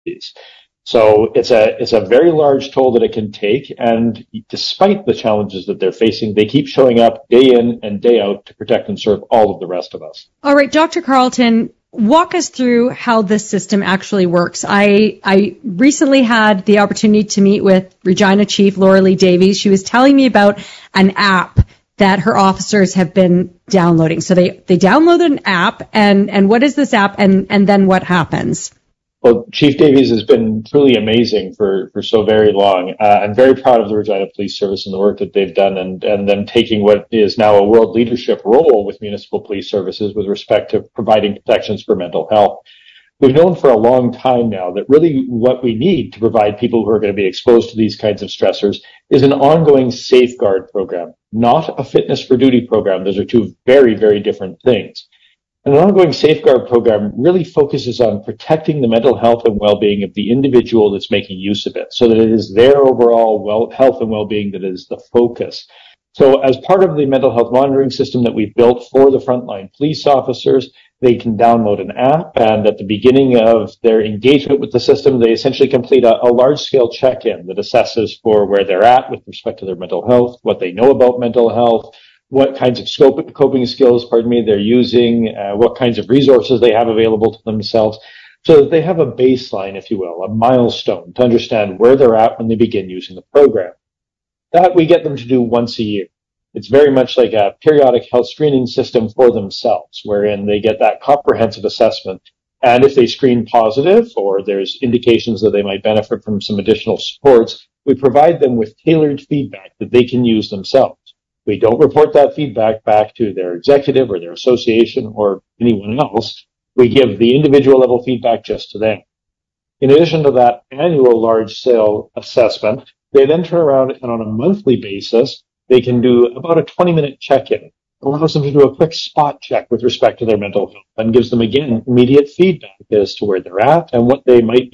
So it's a very large toll that it can take, and despite the challenges that they're facing, they keep showing up day in and day out to protect and serve all of the rest of us. All right, Dr. Carleton, walk us through how this system actually works. I recently had the opportunity to meet with Regina Chief Laura Lee Davies. She was telling me about an app that her officers have been downloading. So they download an app, and what is this app, and then what happens? Well, Chief Davies has been truly amazing for so very long. I'm very proud of the Regina Police Service and the work that they've done, and them taking what is now a world leadership role with municipal police services with respect to providing protections for mental health. We've known for a long time now that really what we need to provide people who are going to be exposed to these kinds of stressors is an ongoing safeguard program, not a fitness for duty program. Those are two very, very different things. An ongoing safeguard program really focuses on protecting the mental health and well-being of the individual that's making use of it, so that it is their overall health and well-being that is the focus. So as part of the mental health monitoring system that we've built for the frontline police officers, they can download an app, and at the beginning of their engagement with the system, they essentially complete a large-scale check-in that assesses for where they're at with respect to their mental health, what they know about mental health, what kinds of coping skills, they're using, what kinds of resources they have available to themselves, so that they have a baseline, if you will, a milestone to understand where they're at when they begin using the program. That we get them to do once a year. It's very much like a periodic health screening system for themselves, wherein they get that comprehensive assessment. And if they screen positive, or there's indications that they might benefit from some additional supports, we provide them with tailored feedback that they can use themselves. We don't report that feedback back to their executive or their association or anyone else. We give the individual level feedback just to them. In addition to that annual large-scale assessment, they then turn around and on a monthly basis, they can do about a 20-minute check-in. It allows them to do a quick spot check with respect to their mental health and gives them, again, immediate feedback as to where they're at and what they might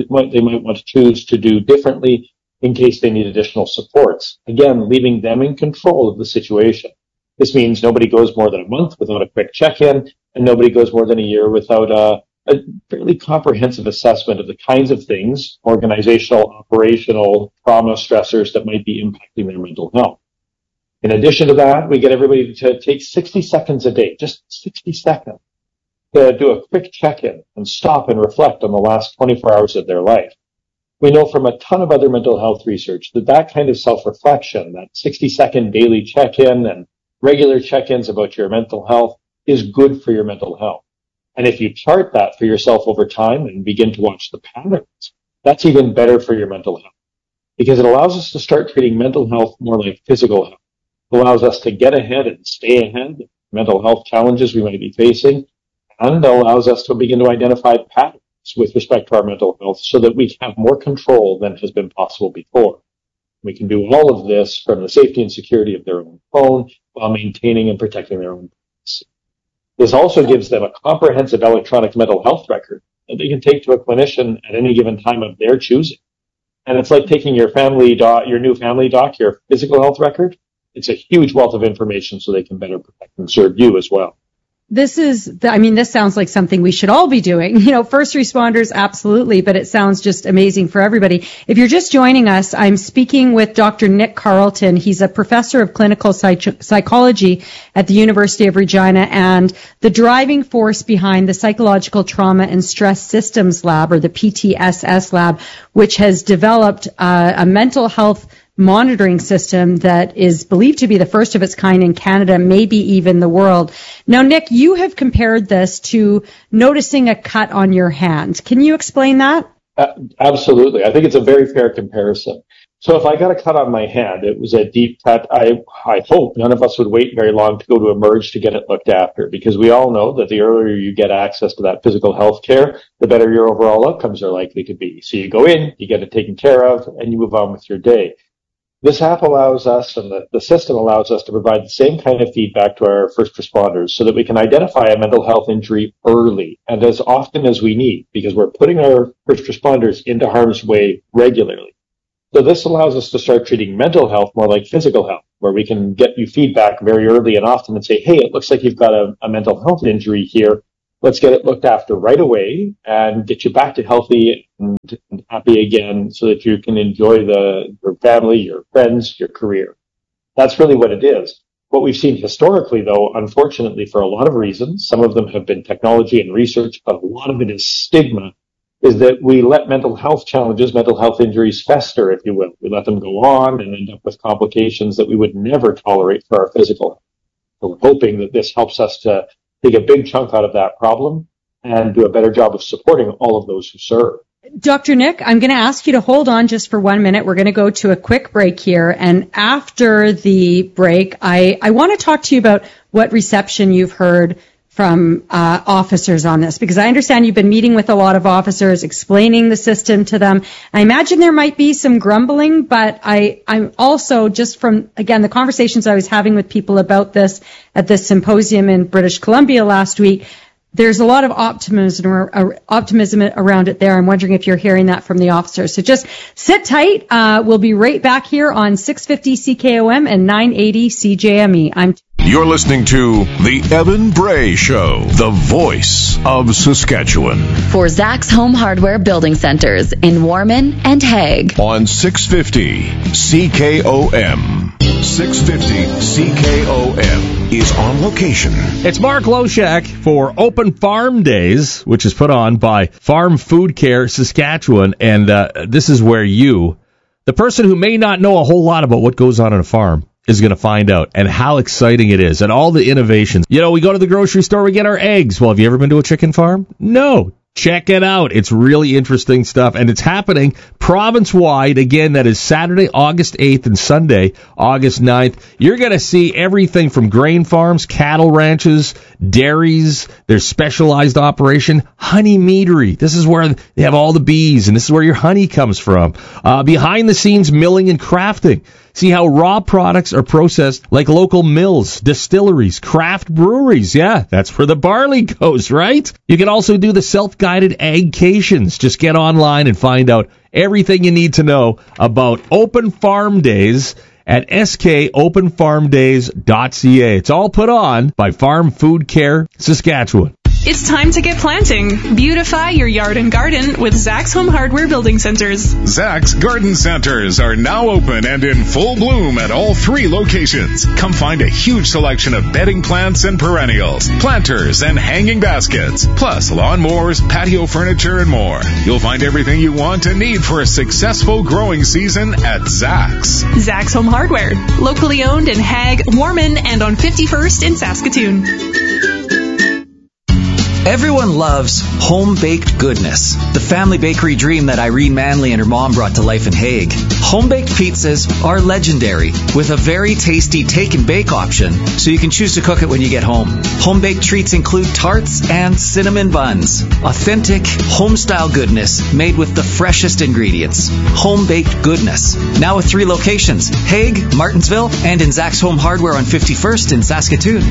want to choose to do differently in case they need additional supports. Again, leaving them in control of the situation. This means nobody goes more than a month without a quick check-in, and nobody goes more than a year without a fairly comprehensive assessment of the kinds of things, organizational, operational, trauma stressors that might be impacting their mental health. In addition to that, we get everybody to take 60 seconds a day, just 60 seconds, to do a quick check-in and stop and reflect on the last 24 hours of their life. We know from a ton of other mental health research that kind of self-reflection, that 60-second daily check-in and regular check-ins about your mental health is good for your mental health. And if you chart that for yourself over time and begin to watch the patterns, that's even better for your mental health, because it allows us to start treating mental health more like physical health. It allows us to get ahead and stay ahead of mental health challenges we might be facing, and allows us to begin to identify patterns with respect to our mental health so that we have more control than has been possible before. We can do all of this from the safety and security of their own phone while maintaining and protecting their own privacy. This also gives them a comprehensive electronic mental health record that they can take to a clinician at any given time of their choosing. And it's like taking your new family doc, your physical health record. It's a huge wealth of information so they can better protect and serve you as well. This sounds like something we should all be doing. First responders, absolutely, but it sounds just amazing for everybody. If you're just joining us, I'm speaking with Dr. Nick Carleton. He's a professor of clinical psychology at the University of Regina and the driving force behind the Psychological Trauma and Stress Systems Lab, or the PTSS Lab, which has developed a mental health monitoring system that is believed to be the first of its kind in Canada, maybe even the world. Now, Nick, you have compared this to noticing a cut on your hand. Can you explain that? Absolutely. I think it's a very fair comparison. So if I got a cut on my hand, it was a deep cut. I hope none of us would wait very long to go to Emerge to get it looked after, because we all know that the earlier you get access to that physical health care, the better your overall outcomes are likely to be. So you go in, you get it taken care of, and you move on with your day. This app allows us, and the system allows us, to provide the same kind of feedback to our first responders so that we can identify a mental health injury early and as often as we need, because we're putting our first responders into harm's way regularly. So this allows us to start treating mental health more like physical health, where we can get you feedback very early and often and say, hey, it looks like you've got a mental health injury here. Let's get it looked after right away and get you back to healthy and happy again so that you can enjoy your family, your friends, your career. That's really what it is. What we've seen historically, though, unfortunately, for a lot of reasons, some of them have been technology and research, but a lot of it is stigma, is that we let mental health challenges, mental health injuries fester, if you will. We let them go on and end up with complications that we would never tolerate for our physical health. So we're hoping that this helps us to take a big chunk out of that problem and do a better job of supporting all of those who serve. Dr. Nick, I'm going to ask you to hold on just for 1 minute. We're going to go to a quick break here. And after the break, I want to talk to you about what reception you've heard from officers on this, because I understand you've been meeting with a lot of officers, explaining the system to them. I imagine there might be some grumbling, but I'm also, just from, again, the conversations I was having with people about this at this symposium in British Columbia last week, there's a lot of optimism around it there. I'm wondering if you're hearing that from the officers. So just sit tight. We'll be right back here on 650 CKOM and 980 CJME. You're listening to The Evan Bray Show, the voice of Saskatchewan. For Zach's Home Hardware Building Centers in Warman and Hague. On 650 CKOM. 650 CKOM is on location. It's Mark Loshak for Open Farm Days, which is put on by Farm Food Care Saskatchewan. And this is where the person who may not know a whole lot about what goes on a farm, is going to find out, and how exciting it is, and all the innovations. You know, we go to the grocery store, we get our eggs. Well, have you ever been to a chicken farm? No. Check it out. It's really interesting stuff, and it's happening province-wide. Again, that is Saturday, August 8th, and Sunday, August 9th. You're going to see everything from grain farms, cattle ranches, dairies, their specialized operation, honey meadery. This is where they have all the bees, and this is where your honey comes from. Behind-the-scenes milling and crafting. See how raw products are processed like local mills, distilleries, craft breweries. Yeah, that's where the barley goes, right? You can also do the self-guided agcations. Just get online and find out everything you need to know about Open Farm Days at skopenfarmdays.ca. It's all put on by Farm Food Care Saskatchewan. It's time to get planting. Beautify your yard and garden with Zach's Home Hardware Building Centers. Zach's Garden Centers are now open and in full bloom at all 3 locations. Come find a huge selection of bedding plants and perennials, planters and hanging baskets, plus lawnmowers, patio furniture, and more. You'll find everything you want and need for a successful growing season at Zach's. Zach's Home Hardware, locally owned in Hague, Warman, and on 51st in Saskatoon. Everyone loves home-baked goodness, the family bakery dream that Irene Manley and her mom brought to life in Hague. Home-baked pizzas are legendary, with a very tasty take-and-bake option, so you can choose to cook it when you get home. Home-baked treats include tarts and cinnamon buns. Authentic, home-style goodness made with the freshest ingredients. Home-baked goodness. Now with 3 locations, Hague, Martensville, and in Zach's Home Hardware on 51st in Saskatoon.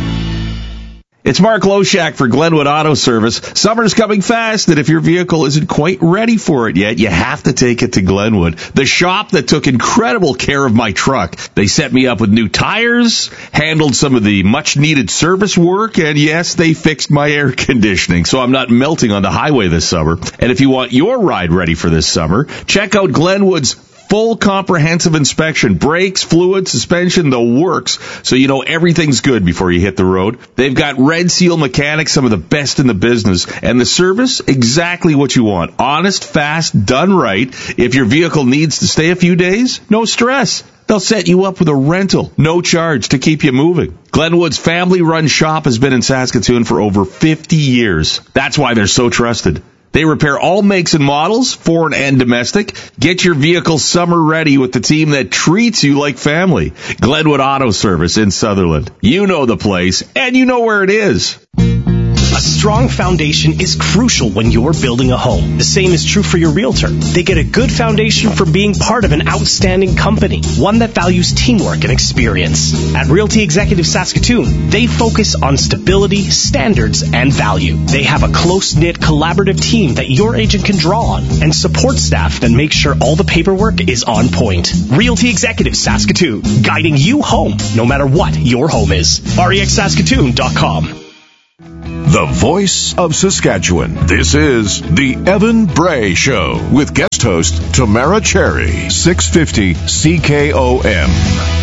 It's Mark Loshak for Glenwood Auto Service. Summer's coming fast, and if your vehicle isn't quite ready for it yet, you have to take it to Glenwood, the shop that took incredible care of my truck. They set me up with new tires, handled some of the much-needed service work, and yes, they fixed my air conditioning, so I'm not melting on the highway this summer. And if you want your ride ready for this summer, check out Glenwood's full comprehensive inspection, brakes, fluid, suspension, the works, so you know everything's good before you hit the road. They've got Red Seal mechanics, some of the best in the business, and the service, exactly what you want. Honest, fast, done right. If your vehicle needs to stay a few days, no stress. They'll set you up with a rental, no charge, to keep you moving. Glenwood's family-run shop has been in Saskatoon for over 50 years. That's why they're so trusted. They repair all makes and models, foreign and domestic. Get your vehicle summer ready with the team that treats you like family. Glenwood Auto Service in Sutherland. You know the place, and you know where it is. A strong foundation is crucial when you're building a home. The same is true for your realtor. They get a good foundation from being part of an outstanding company, one that values teamwork and experience. At Realty Executive Saskatoon, they focus on stability, standards, and value. They have a close-knit, collaborative team that your agent can draw on, and support staff that make sure all the paperwork is on point. Realty Executive Saskatoon, guiding you home, no matter what your home is. REXSaskatoon.com. the voice of Saskatchewan. This is the Evan Bray Show with guest host Tamara Cherry, 650 CKOM.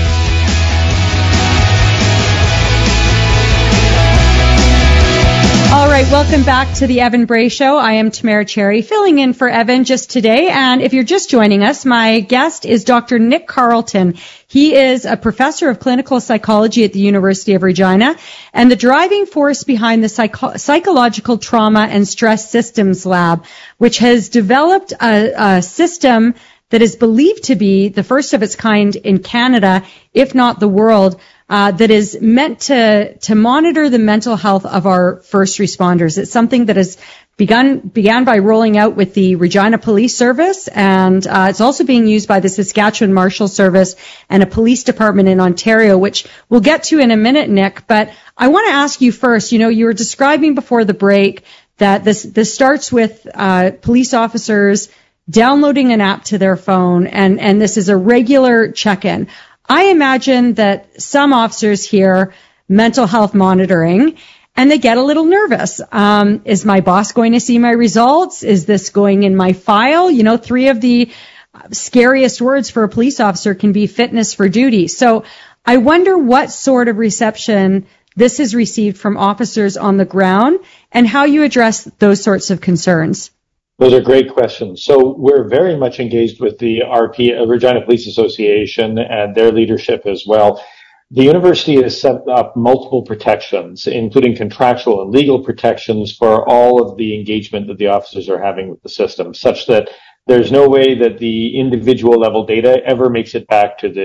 All right, welcome back to the Evan Bray Show. I am Tamara Cherry, filling in for Evan just today. And if you're just joining us, my guest is Dr. Nick Carleton. He is a professor of clinical psychology at the University of Regina and the driving force behind the Psychological Trauma and Stress Systems Lab, which has developed a system that is believed to be the first of its kind in Canada, if not the world, that is meant to monitor the mental health of our first responders. It's something that has began by rolling out with the Regina Police Service, and it's also being used by the Saskatchewan Marshal Service and a police department in Ontario, which we'll get to in a minute, Nick. But I want to ask you first, you were describing before the break that this starts with police officers downloading an app to their phone, and this is a regular check-in. I imagine that some officers hear mental health monitoring and they get a little nervous. Is my boss going to see my results? Is this going in my file? Three of the scariest words for a police officer can be fitness for duty. So I wonder what sort of reception this has received from officers on the ground and how you address those sorts of concerns. Those are great questions. So we're very much engaged with the Regina Police Association and their leadership as well. The university has set up multiple protections, including contractual and legal protections for all of the engagement that the officers are having with the system, such that there's no way that the individual level data ever makes it back to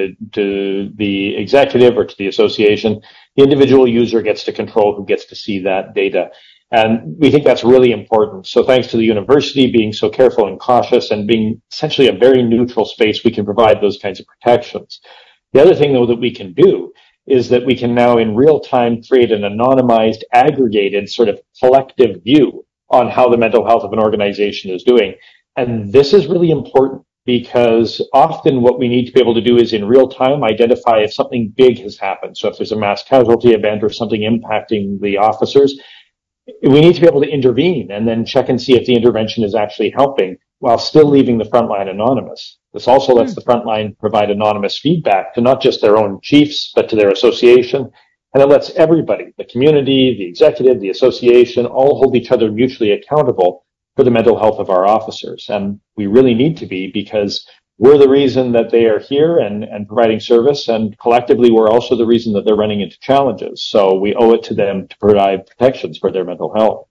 the executive or to the association. The individual user gets to control who gets to see that data. And we think that's really important. So thanks to the university being so careful and cautious and being essentially a very neutral space, we can provide those kinds of protections. The other thing, though, that we can do is that we can now in real time create an anonymized, aggregated sort of collective view on how the mental health of an organization is doing. And this is really important because often what we need to be able to do is in real time identify if something big has happened. So if there's a mass casualty event or something impacting the officers, we need to be able to intervene and then check and see if the intervention is actually helping while still leaving the front line anonymous. This also lets the front line provide anonymous feedback to not just their own chiefs, but to their association. And it lets everybody, the community, the executive, the association, all hold each other mutually accountable for the mental health of our officers. And we really need to be, because we're the reason that they are here and providing service, and collectively we're also the reason that they're running into challenges. So we owe it to them to provide protections for their mental health.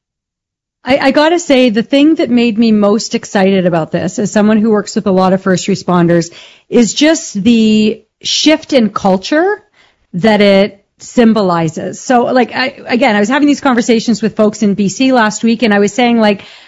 I got to say, the thing that made me most excited about this, as someone who works with a lot of first responders, is just the shift in culture that it symbolizes. So, I was having these conversations with folks in BC last week, and I was saying,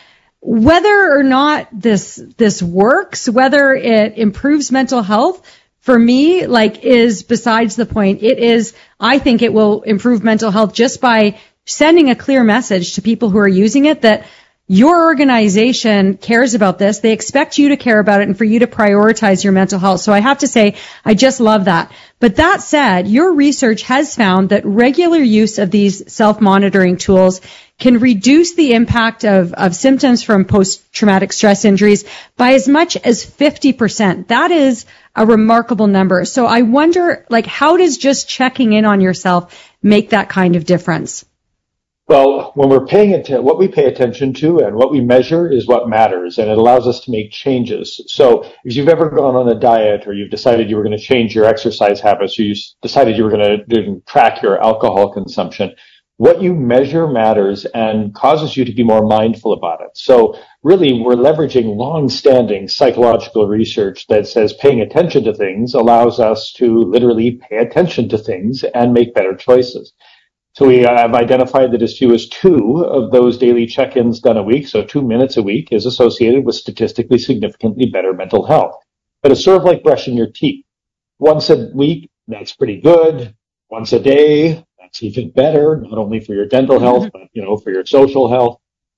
whether or not this works, whether it improves mental health, for me, is besides the point. I think it will improve mental health just by sending a clear message to people who are using it that your organization cares about this. They expect you to care about it and for you to prioritize your mental health. So I have to say, I just love that. But that said, your research has found that regular use of these self-monitoring tools can reduce the impact of symptoms from post-traumatic stress injuries by as much as 50%. That is a remarkable number. So I wonder, how does just checking in on yourself make that kind of difference? Well, when we're paying attention, what we pay attention to and what we measure is what matters, and it allows us to make changes. So if you've ever gone on a diet, or you've decided you were going to change your exercise habits, or you decided you were going to track your alcohol consumption, what you measure matters and causes you to be more mindful about it. So really, we're leveraging long-standing psychological research that says paying attention to things allows us to literally pay attention to things and make better choices. So we have identified that as few as 2 of those daily check-ins done a week, so 2 minutes a week, is associated with statistically significantly better mental health. But it's sort of like brushing your teeth. Once a week, that's pretty good. Once a day, that's even better, not only for your dental health, but, for your social health.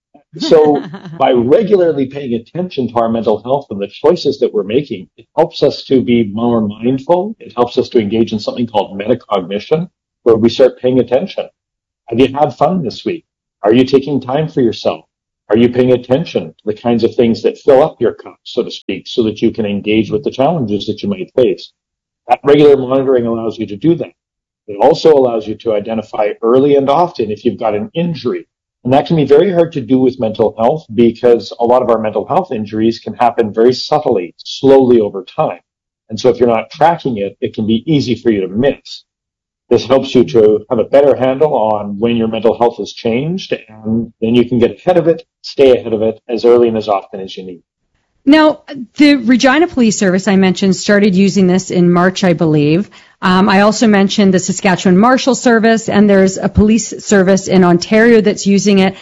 So by regularly paying attention to our mental health and the choices that we're making, it helps us to be more mindful. It helps us to engage in something called metacognition, where we start paying attention. Have you had fun this week? Are you taking time for yourself? Are you paying attention to the kinds of things that fill up your cup, so to speak, so that you can engage with the challenges that you might face? That regular monitoring allows you to do that. It also allows you to identify early and often if you've got an injury. And that can be very hard to do with mental health because a lot of our mental health injuries can happen very subtly, slowly over time. And so if you're not tracking it, it can be easy for you to miss. This helps you to have a better handle on when your mental health has changed, and then you can get ahead of it, stay ahead of it as early and as often as you need. Now, the Regina Police Service, I mentioned, started using this in March, I believe. I also mentioned the Saskatchewan Marshal Service, and there's a police service in Ontario that's using it.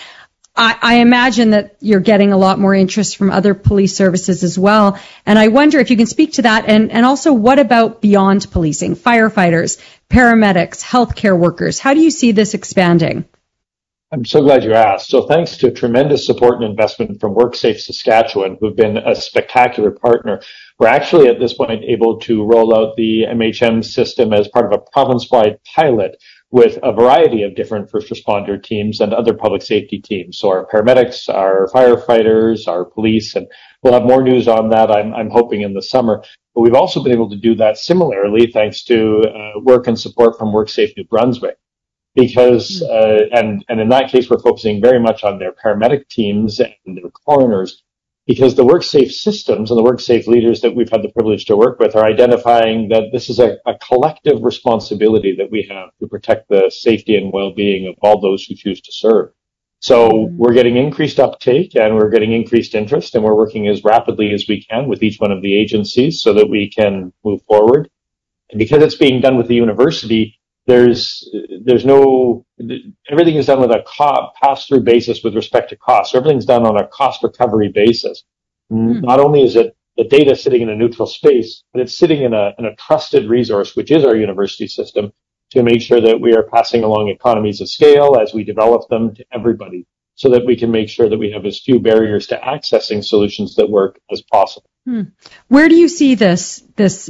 I imagine that you're getting a lot more interest from other police services as well. And I wonder if you can speak to that. And also, what about beyond policing? Firefighters, paramedics, healthcare workers. How do you see this expanding? I'm so glad you asked. So thanks to tremendous support and investment from WorkSafe Saskatchewan, who've been a spectacular partner, we're actually at this point able to roll out the MHM system as part of a province-wide pilot with a variety of different first responder teams and other public safety teams. So our paramedics, our firefighters, our police, and we'll have more news on that, I'm hoping, in the summer. But we've also been able to do that similarly thanks to work and support from WorkSafe New Brunswick. Because, and in that case, we're focusing very much on their paramedic teams and their coroners, because the WorkSafe systems and the WorkSafe leaders that we've had the privilege to work with are identifying that this is a collective responsibility that we have to protect the safety and well-being of all those who choose to serve. So we're getting increased uptake and we're getting increased interest, and we're working as rapidly as we can with each one of the agencies so that we can move forward. And because it's being done with the university, there's no, everything is done with a pass-through basis with respect to cost. So everything's done on a cost recovery basis. Not only is it the data sitting in a neutral space, but it's sitting in a trusted resource, which is our university system, to make sure that we are passing along economies of scale as we develop them to everybody, so that we can make sure that we have as few barriers to accessing solutions that work as possible. Where do you see this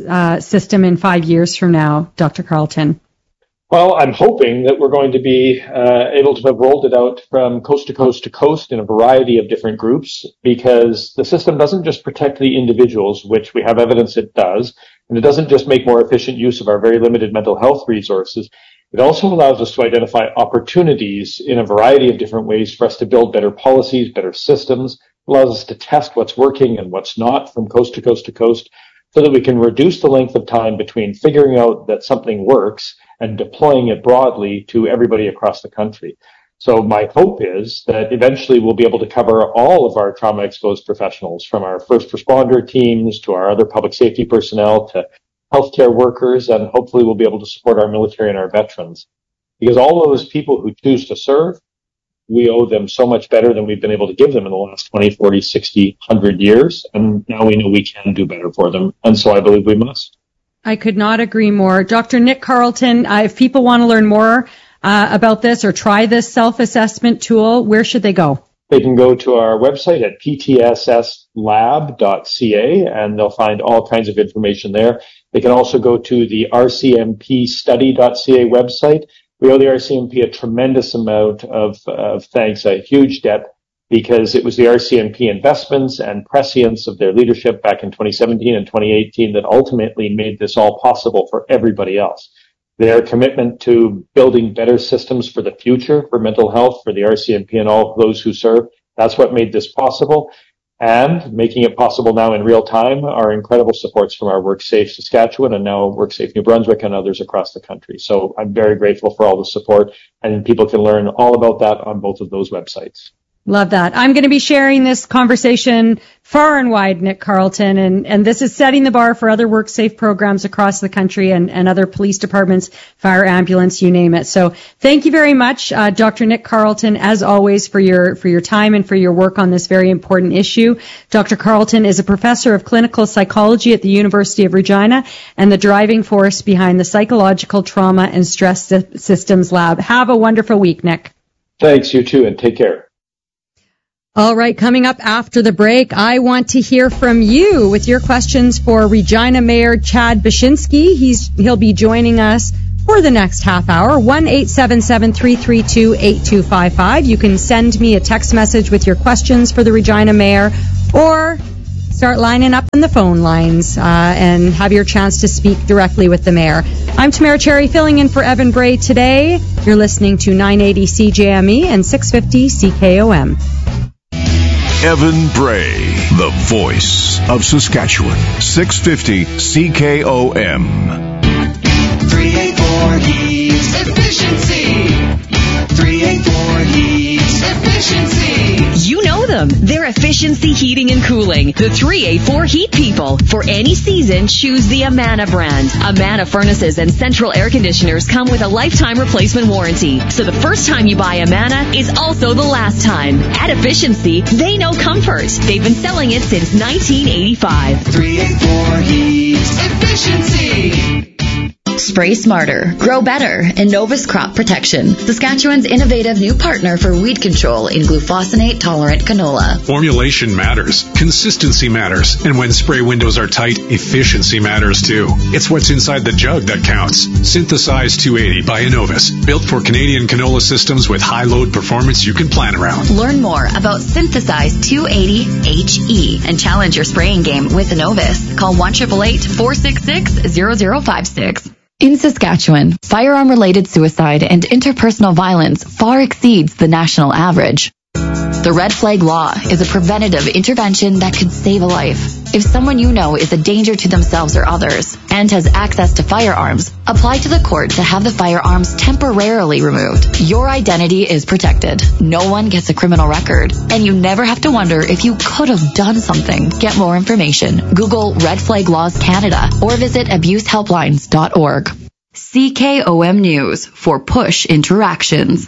system in 5 years from now, Dr. Carleton? Well, I'm hoping that we're going to be able to have rolled it out from coast to coast to coast in a variety of different groups, because the system doesn't just protect the individuals, which we have evidence it does, and it doesn't just make more efficient use of our very limited mental health resources. It also allows us to identify opportunities in a variety of different ways for us to build better policies, better systems. It allows us to test what's working and what's not from coast to coast to coast, so that we can reduce the length of time between figuring out that something works and deploying it broadly to everybody across the country. So my hope is that eventually we'll be able to cover all of our trauma-exposed professionals, from our first responder teams to our other public safety personnel to healthcare workers, and hopefully we'll be able to support our military and our veterans. Because all those people who choose to serve, we owe them so much better than we've been able to give them in the last 20, 40, 60, 100 years. And now we know we can do better for them. And so I believe we must. I could not agree more. Dr. Nick Carleton, if people want to learn more about this or try this self-assessment tool, where should they go? They can go to our website at ptsslab.ca, and they'll find all kinds of information there. They can also go to the rcmpstudy.ca website. We owe the RCMP a tremendous amount of thanks, a huge debt, because it was the RCMP investments and prescience of their leadership back in 2017 and 2018 that ultimately made this all possible for everybody else. Their commitment to building better systems for the future, for mental health, for the RCMP and all of those who serve, that's what made this possible. And making it possible now in real time are incredible supports from our WorkSafe Saskatchewan and now WorkSafe New Brunswick and others across the country. So I'm very grateful for all the support, and people can learn all about that on both of those websites. Love that. I'm going to be sharing this conversation far and wide, Nick Carleton, and this is setting the bar for other WorkSafe programs across the country and other police departments, fire, ambulance, you name it. So thank you very much, Dr. Nick Carleton, as always, for your time and for your work on this very important issue. Dr. Carleton is a professor of clinical psychology at the University of Regina and the driving force behind the Psychological Trauma and Stress Systems Lab. Have a wonderful week, Nick. Thanks, you too, and take care. All right, coming up after the break, I want to hear from you with your questions for Regina Mayor Chad Bashinsky. He'll be joining us for the next half hour. 1-877-332-8255. You can send me a text message with your questions for the Regina Mayor, or start lining up in the phone lines and have your chance to speak directly with the mayor. I'm Tamara Cherry, filling in for Evan Bray today. You're listening to 980 CJME and 650 CKOM. Evan Bray, the voice of Saskatchewan. 650 CKOM. 384 Heats Efficiency. 384 Heats Efficiency. You know them. They're Efficiency Heating and Cooling. The 384 Heat People. For any season, choose the Amana brand. Amana furnaces and central air conditioners come with a lifetime replacement warranty. So the first time you buy Amana is also the last time. At Efficiency, they know comfort. They've been selling it since 1985. 384 Heats Efficiency. Spray smarter, grow better, and Novus Crop Protection, Saskatchewan's innovative new partner for weed control in glufosinate-tolerant canola. Formulation matters, consistency matters, and when spray windows are tight, efficiency matters too. It's what's inside the jug that counts. Synthesize 280 by Innovis, built for Canadian canola systems with high load performance you can plan around. Learn more about Synthesize 280HE and challenge your spraying game with Innovis. Call 1-888-466-0056. In Saskatchewan, firearm-related suicide and interpersonal violence far exceeds the national average. The Red Flag Law is a preventative intervention that could save a life. If someone you know is a danger to themselves or others and has access to firearms, apply to the court to have the firearms temporarily removed. Your identity is protected. No one gets a criminal record, and you never have to wonder if you could have done something. Get more information. Google Red Flag Laws Canada or visit abusehelplines.org. CKOM News for Push Interactions.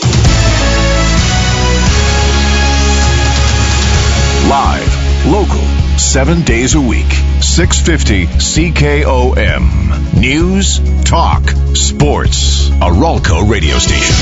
Live, local, 7 days a week. 650 CKOM. News, talk, sports. A Ralco radio station.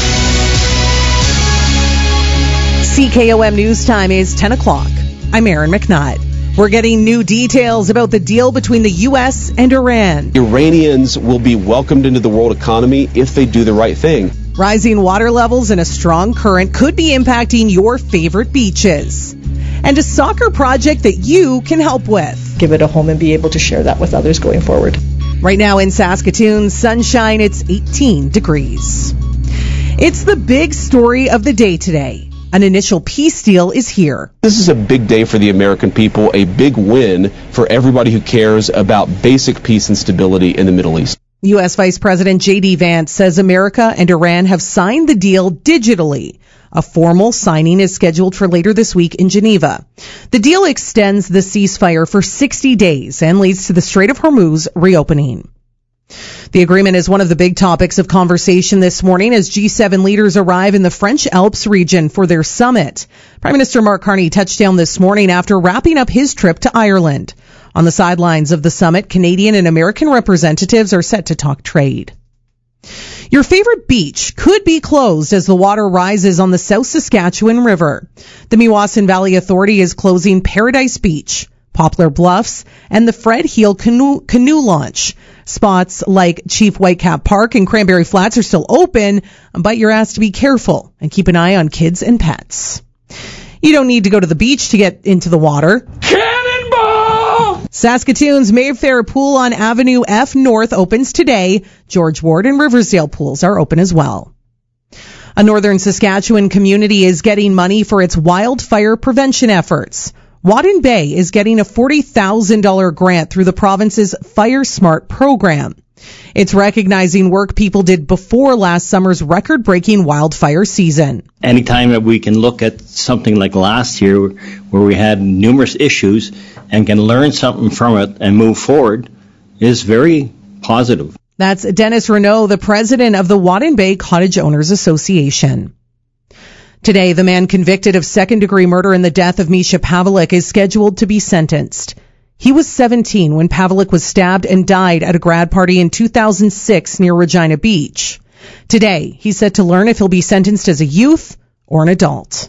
CKOM News Time is 10 o'clock. I'm Erin McNutt. We're getting new details about the deal between the U.S. and Iran. Iranians will be welcomed into the world economy if they do the right thing. Rising water levels and a strong current could be impacting your favorite beaches. And a soccer project that you can help with. Give it a home and be able to share that with others going forward. Right now in Saskatoon, sunshine, it's 18 degrees. It's the big story of the day today. An initial peace deal is here. This is a big day for the American people, a big win for everybody who cares about basic peace and stability in the Middle East. U.S. Vice President J.D. Vance says America and Iran have signed the deal digitally. A formal signing is scheduled for later this week in Geneva. The deal extends the ceasefire for 60 days and leads to the Strait of Hormuz reopening. The agreement is one of the big topics of conversation this morning as G7 leaders arrive in the French Alps region for their summit. Prime Minister Mark Carney touched down this morning after wrapping up his trip to Ireland. On the sidelines of the summit, Canadian and American representatives are set to talk trade. Your favorite beach could be closed as the water rises on the South Saskatchewan River. The Meewasin Valley Authority is closing Paradise Beach, Poplar Bluffs, and the Fred Heel Canoe Launch. Spots like Chief Whitecap Park and Cranberry Flats are still open, but you're asked to be careful and keep an eye on kids and pets. You don't need to go to the beach to get into the water. Cannonball! Saskatoon's Mayfair Pool on Avenue F North opens today. George Ward and Riversdale pools are open as well. A northern Saskatchewan community is getting money for its wildfire prevention efforts. Wadden Bay is getting a $40,000 grant through the province's Fire Smart program. It's recognizing work people did before last summer's record-breaking wildfire season. Anytime that we can look at something like last year where we had numerous issues and can learn something from it and move forward is very positive. That's Dennis Renault, the president of the Wadden Bay Cottage Owners Association. Today, the man convicted of second-degree murder in the death of Misha Pavlik is scheduled to be sentenced. He was 17 when Pavlik was stabbed and died at a grad party in 2006 near Regina Beach. Today, he's set to learn if he'll be sentenced as a youth or an adult.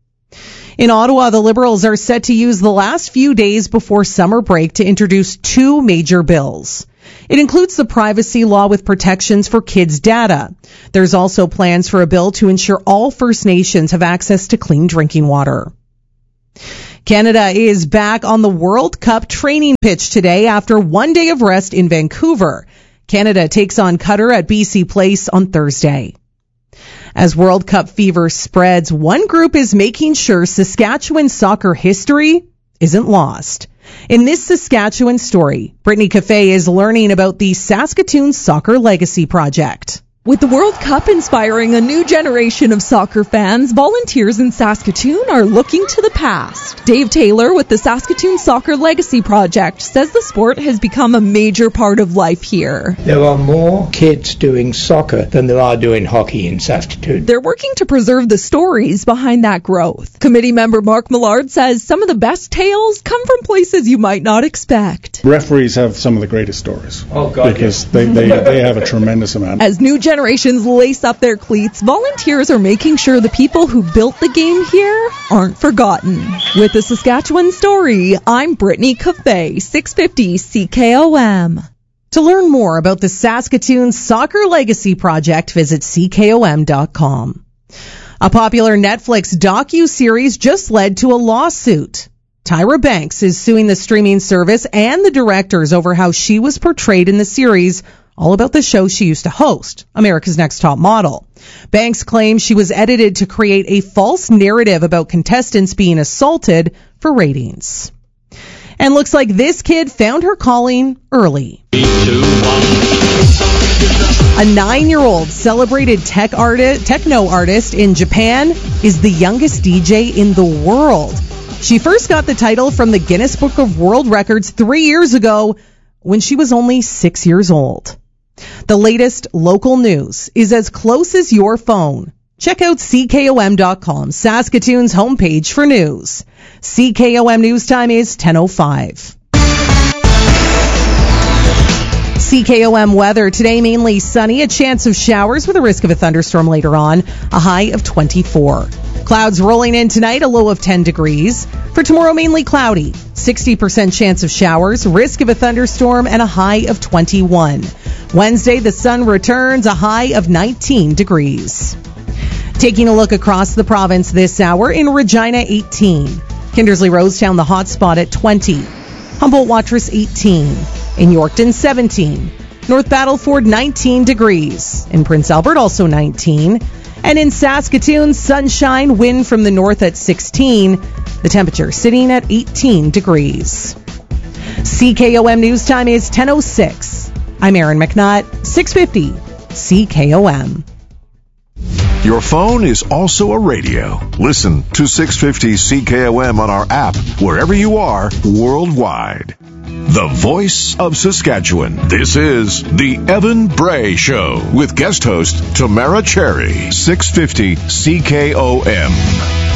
In Ottawa, the Liberals are set to use the last few days before summer break to introduce two major bills. It includes the privacy law with protections for kids' data. There's also plans for a bill to ensure all First Nations have access to clean drinking water. Canada is back on the World Cup training pitch today after 1 day of rest in Vancouver. Canada takes on Qatar at BC Place on Thursday. As World Cup fever spreads, one group is making sure Saskatchewan soccer history isn't lost. In this Saskatchewan story, Brittany Cafe is learning about the Saskatoon Soccer Legacy Project. With the World Cup inspiring a new generation of soccer fans, volunteers in Saskatoon are looking to the past. Dave Taylor with the Saskatoon Soccer Legacy Project says the sport has become a major part of life here. There are more kids doing soccer than there are doing hockey in Saskatoon. They're working to preserve the stories behind that growth. Committee member Mark Millard says some of the best tales come from places you might not expect. Referees have some of the greatest stories. Oh, God. Because they have a tremendous amount. As new generations lace up their cleats, volunteers are making sure the people who built the game here aren't forgotten. With the Saskatchewan story, I'm Brittany Cafe, 650 CKOM. To learn more about the Saskatoon Soccer Legacy Project, visit CKOM.com. A popular Netflix docu-series just led to a lawsuit. Tyra Banks is suing the streaming service and the directors over how she was portrayed in the series, all about the show she used to host, America's Next Top Model. Banks claims she was edited to create a false narrative about contestants being assaulted for ratings. And looks like this kid found her calling early. 3, 2, 1. A 9-year-old celebrated techno artist in Japan is the youngest DJ in the world. She first got the title from the Guinness Book of World Records 3 years ago when she was only 6 years old. The latest local news is as close as your phone. Check out CKOM.com, Saskatoon's homepage for news. CKOM News Time is 10:05. CKOM weather today, mainly sunny, a chance of showers with a risk of a thunderstorm later on, a high of 24. Clouds rolling in tonight, a low of 10 degrees. For tomorrow, mainly cloudy, 60% chance of showers, risk of a thunderstorm, and a high of 21. Wednesday, the sun returns, a high of 19 degrees. Taking a look across the province this hour, in Regina, 18. Kindersley Rosetown, the hot spot at 20. Humboldt-Watrous, 18. In Yorkton, 17. North Battleford, 19 degrees. In Prince Albert, also 19. And in Saskatoon, sunshine, wind from the north at 16. The temperature sitting at 18 degrees. CKOM News Time is 10:06. I'm Erin McNutt, 650 CKOM. Your phone is also a radio. Listen to 650 CKOM on our app wherever you are worldwide. The voice of Saskatchewan. This is the Evan Bray Show with guest host Tamara Cherry. 650 CKOM.